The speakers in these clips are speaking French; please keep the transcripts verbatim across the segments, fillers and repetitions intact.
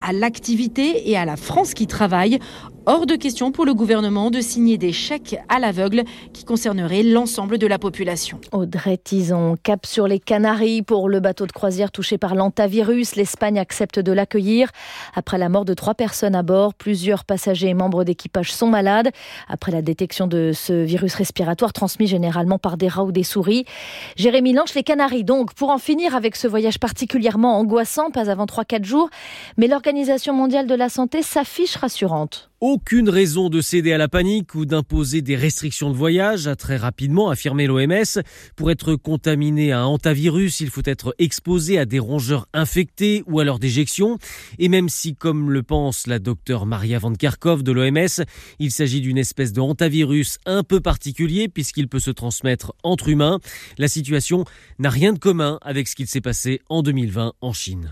à l'activité et à la France qui travaille. Hors de question pour le gouvernement de signer des chèques à l'aveugle qui concerneraient l'ensemble de la population. Audrey Tison, cap sur les Canaries pour le bateau de croisière touché par l'hantavirus. L'Espagne accepte de l'accueillir. Après la mort de trois personnes à bord, plusieurs passagers et membres d'équipage sont malades. Après la détection de ce virus respiratoire transmis généralement par des rats ou des souris. Jérémy Lange, les Canaries donc, pour en finir avec ce voyage particulièrement angoissant, pas avant trois à quatre jours. Mais l'Organisation mondiale de la santé s'affiche rassurante. Aucune raison de céder à la panique ou d'imposer des restrictions de voyage, a très rapidement affirmé l'O M S. Pour être contaminé à un hantavirus, il faut être exposé à des rongeurs infectés ou à leur déjection. Et même si, comme le pense la docteure Maria Van Kerkhove de l'O M S, il s'agit d'une espèce de hantavirus un peu particulier puisqu'il peut se transmettre entre humains, la situation n'a rien de commun avec ce qu'il s'est passé en deux mille vingt en Chine.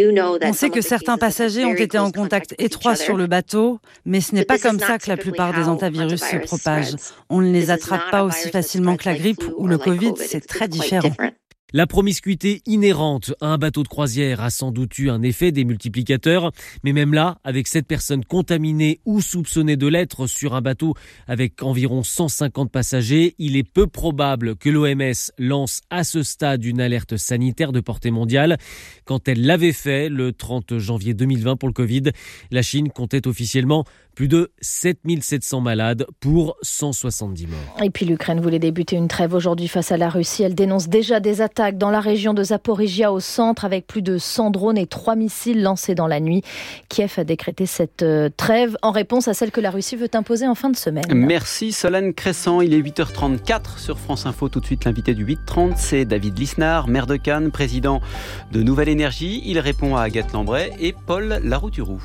On sait que certains passagers ont été en contact étroit sur le bateau, mais ce n'est pas comme ça que la plupart des hantavirus se propagent. On ne les attrape pas aussi facilement que la grippe ou le Covid, c'est très différent. La promiscuité inhérente à un bateau de croisière a sans doute eu un effet démultiplicateur, mais même là, avec sept personnes contaminées ou soupçonnées de l'être sur un bateau avec environ cent cinquante passagers, il est peu probable que l'O M S lance à ce stade une alerte sanitaire de portée mondiale. Quand elle l'avait fait le trente janvier deux mille vingt pour le Covid, la Chine comptait officiellement plus de sept mille sept cents malades pour cent soixante-dix morts. Et puis l'Ukraine voulait débuter une trêve aujourd'hui face à la Russie. Elle dénonce déjà des attaques dans la région de Zaporijia au centre avec plus de cent drones et trois missiles lancés dans la nuit. Kiev a décrété cette trêve en réponse à celle que la Russie veut imposer en fin de semaine. Merci Solène Crescent. Il est huit heures trente-quatre sur France Info. Tout de suite l'invité du huit trente, c'est David Lisnard, maire de Cannes, président de Nouvelle Énergie. Il répond à Agathe Lambray et Paul Larouturou.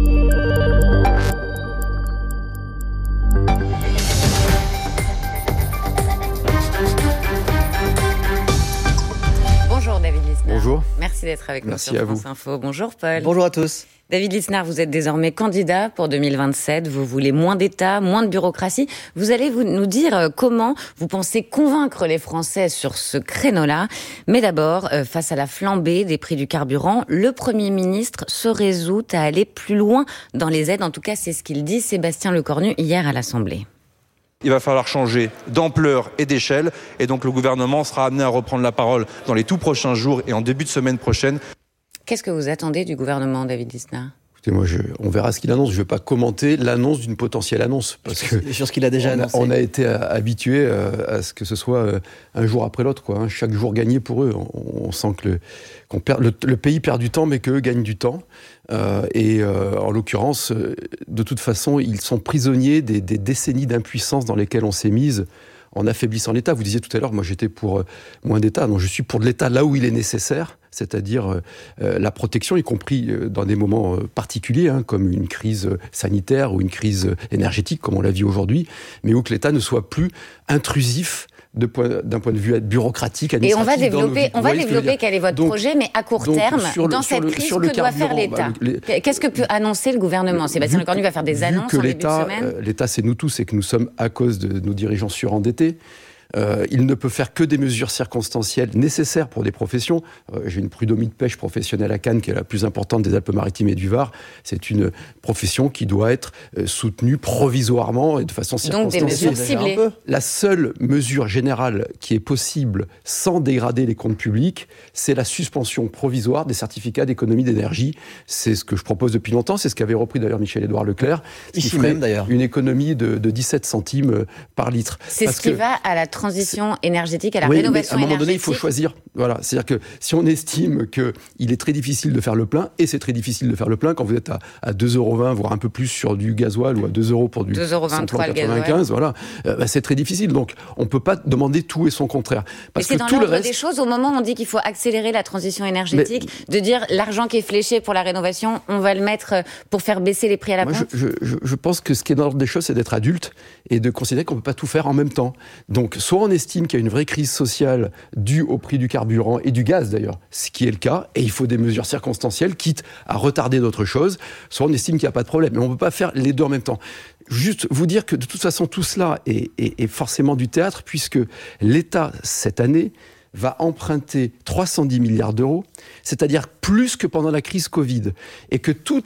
Bonjour David Lisnard. Bonjour. Merci d'être avec Merci nous sur à France vous. Info. Bonjour Paul. Bonjour à tous. David Lisnard, vous êtes désormais candidat pour deux mille vingt-sept. Vous voulez moins d'État, moins de bureaucratie. Vous allez vous, nous dire comment vous pensez convaincre les Français sur ce créneau-là. Mais d'abord, euh, face à la flambée des prix du carburant, le Premier ministre se résout à aller plus loin dans les aides. En tout cas, c'est ce qu'il dit Sébastien Lecornu hier à l'Assemblée. Il va falloir changer d'ampleur et d'échelle. Et donc le gouvernement sera amené à reprendre la parole dans les tout prochains jours et en début de semaine prochaine. Qu'est-ce que vous attendez du gouvernement, David Lisnard ? Écoutez, moi, je, on verra ce qu'il annonce. Je ne vais pas commenter l'annonce d'une potentielle annonce. Parce que sur ce qu'il a déjà on a, annoncé. On a été habitué à ce que ce soit un jour après l'autre, quoi, hein. Chaque jour gagné pour eux. On, on sent que le, qu'on perd, le, le pays perd du temps, mais qu'eux gagnent du temps. Euh, et euh, en l'occurrence, de toute façon, ils sont prisonniers des, des décennies d'impuissance dans lesquelles on s'est mise en affaiblissant l'État. Vous disiez tout à l'heure, moi j'étais pour euh, moins d'État. Non, je suis pour de l'État là où il est nécessaire, c'est-à-dire euh, la protection, y compris euh, dans des moments euh, particuliers, hein, comme une crise sanitaire ou une crise énergétique, comme on l'a vu aujourd'hui, mais où que l'État ne soit plus intrusif de point, d'un point de vue bureaucratique, administratif. Et on va développer, on va développer quel est votre donc, projet, mais à court donc, terme, le, dans cette le, crise, que doit faire l'État ? bah, les, Qu'est-ce que peut annoncer le gouvernement ? Sébastien Lecornu va faire des annonces en début de semaine. euh, L'État, c'est nous tous, et que nous sommes, à cause de nos dirigeants surendettés, Euh, il ne peut faire que des mesures circonstancielles nécessaires pour des professions. Euh, j'ai une prud'homie de pêche professionnelle à Cannes, qui est la plus importante des Alpes-Maritimes et du Var. C'est une profession qui doit être euh, soutenue provisoirement et de façon circonstancielle. Donc des mesures ciblées. La seule mesure générale qui est possible sans dégrader les comptes publics, c'est la suspension provisoire des certificats d'économie d'énergie. C'est ce que je propose depuis longtemps. C'est ce qu'avait repris d'ailleurs Michel-Édouard Leclerc. Ici même d'ailleurs. Une économie de, de dix-sept centimes par litre. C'est Parce ce qui que, va à la transition énergétique, à la oui, rénovation énergétique. À un moment donné, il faut choisir. Voilà, c'est-à-dire que si on estime qu'il est très difficile de faire le plein, et c'est très difficile de faire le plein quand vous êtes à, à deux euros vingt, voire un peu plus sur du gasoil, ou à deux euros pour du deux euros vingt-trois le gasoil. Voilà, euh, bah, c'est très difficile. Donc, on ne peut pas demander tout et son contraire. Parce Mais c'est que dans tout l'ordre le reste... des choses, au moment où on dit qu'il faut accélérer la transition énergétique, Mais... de dire l'argent qui est fléché pour la rénovation, on va le mettre pour faire baisser les prix à la Moi, pompe. je, je, je pense que ce qui est dans l'ordre des choses, c'est d'être adulte et de considérer qu'on ne peut pas tout faire en même temps. Donc, soit on estime qu'il y a une vraie crise sociale due au prix du carburant et du gaz d'ailleurs, ce qui est le cas, et il faut des mesures circonstancielles, quitte à retarder d'autres choses, soit on estime qu'il n'y a pas de problème. Mais on ne peut pas faire les deux en même temps. Juste vous dire que de toute façon, tout cela est, est, est forcément du théâtre, puisque l'État, cette année, va emprunter trois cent dix milliards d'euros, c'est-à-dire plus que pendant la crise Covid, et que toute